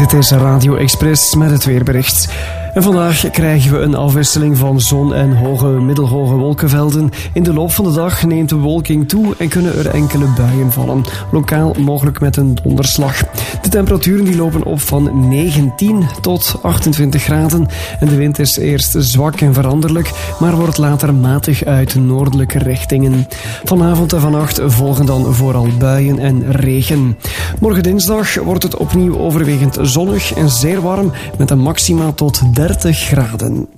Dit is Radio Express met het weerbericht. En vandaag krijgen we een afwisseling van zon en hoge, middelhoge wolkenvelden. In de loop van de dag neemt de bewolking toe en kunnen er enkele buien vallen. Lokaal mogelijk met een donderslag. De temperaturen die lopen op van 19 tot 28 graden. En de wind is eerst zwak en veranderlijk, maar wordt later matig uit noordelijke richtingen. Vanavond en vannacht volgen dan vooral buien en regen. Morgen dinsdag wordt het opnieuw overwegend zonnig en zeer warm met een maxima tot 30 graden.